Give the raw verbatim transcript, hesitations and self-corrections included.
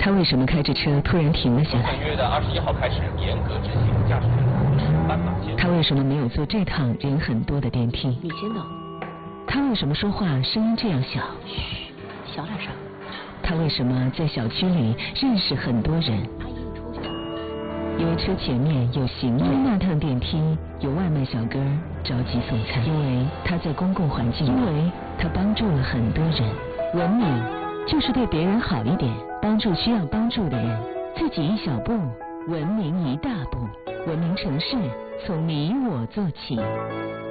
他为什么开着车突然停了下来？ 本月的二十一号开始严格执行驾驶员斑马线。 他为什么没有坐这趟人很多的电梯？ 你先等。 他为什么说话声音这样小？ 嘘，小点声。 他为什么在小区里认识很多人？ 阿姨，你出去。 因为车前面有行人，那趟电梯有外卖小哥着急送餐，因为他在公共环境，因为他帮助了很多人。文明就是对别人好一点，帮助需要帮助的人，自己一小步，文明一大步。文明城市从你我做起。